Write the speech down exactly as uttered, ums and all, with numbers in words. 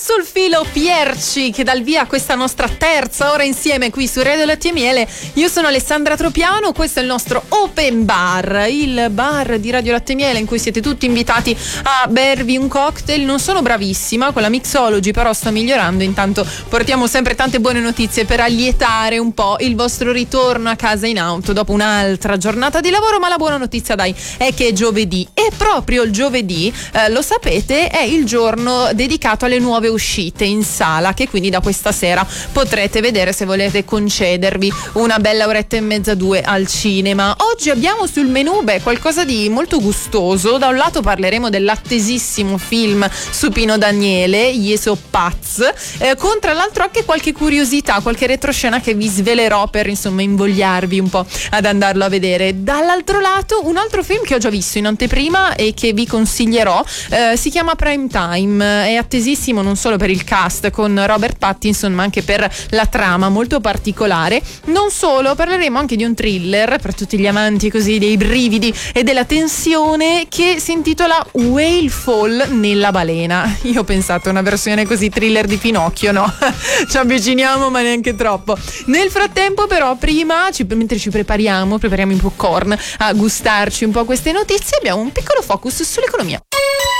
sul filo Pierci che dà il via a questa nostra terza ora insieme qui su Radio Latte e Miele. Io sono Alessandra Tropiano, questo è il nostro Open Bar, il bar di Radio Latte e Miele in cui siete tutti invitati a bervi un cocktail. Non sono bravissima con la mixology, però sto migliorando. Intanto portiamo sempre tante buone notizie per allietare un po' il vostro ritorno a casa in auto dopo un'altra giornata di lavoro. Ma la buona notizia, dai, è che è giovedì, e proprio il giovedì, eh, lo sapete, è il giorno dedicato alle nuove uscite in sala, che quindi da questa sera potrete vedere se volete concedervi una bella oretta e mezza, due al cinema. Oggi abbiamo sul menù beh, qualcosa di molto gustoso. Da un lato parleremo dell'attesissimo film su Pino Daniele, Gli Paz, eh, con tra l'altro anche qualche curiosità, qualche retroscena che vi svelerò per insomma invogliarvi un po' ad andarlo a vedere. Dall'altro lato un altro film che ho già visto in anteprima e che vi consiglierò, eh, si chiama Prime Time, è attesissimo non solo per il cast con Robert Pattinson ma anche per la trama molto particolare. Non solo, parleremo anche di un thriller per tutti gli amanti così dei brividi e della tensione che si intitola Whale Fall nella balena. Io ho pensato a una versione così thriller di Pinocchio, no? Ci avviciniamo ma neanche troppo. Nel frattempo però prima, ci, mentre ci prepariamo, prepariamo i popcorn a gustarci un po' queste notizie, abbiamo un piccolo focus sull'economia.